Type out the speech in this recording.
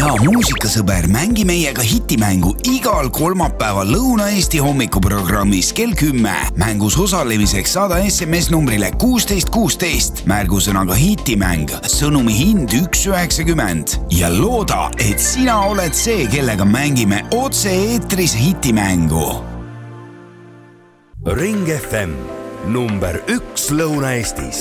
hea muusikasõber, mängi meiega hitimängu igal kolmapäeval Lõuna-Eesti hommikuprogrammis kell 10. Mängus osalemiseks saada SMS numbrile 1616 märgusõnaga hitimäng, sõnumi hind 1,90 ja looda, et sina oled see, kellega mängime otse eetris hitimängu. Ring FM number 1 Lõuna-Eestis.